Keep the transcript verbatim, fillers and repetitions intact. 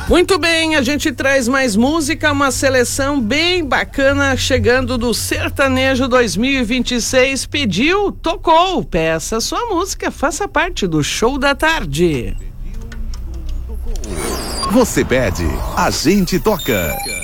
Muito bem, a gente traz mais música, uma seleção bem bacana chegando do Sertanejo dois mil e vinte e seis. Pediu, tocou, peça sua música, faça parte do Show da Tarde. Você pede, a gente toca.